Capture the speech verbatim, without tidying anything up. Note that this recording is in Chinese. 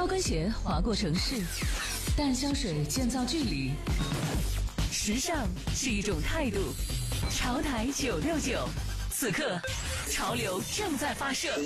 跟鞋划过城市，淡香水建造距离。时尚是一种态度。潮台九六九，此刻潮流正在发射。